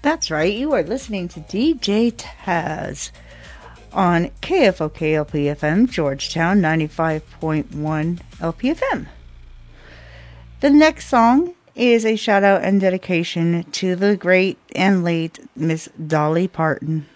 That's right, you are listening to DJ Taz on KFOK LPFM, Georgetown 95.1 LPFM. The next song is a shout out and dedication to the great and late Miss Dolly Parton.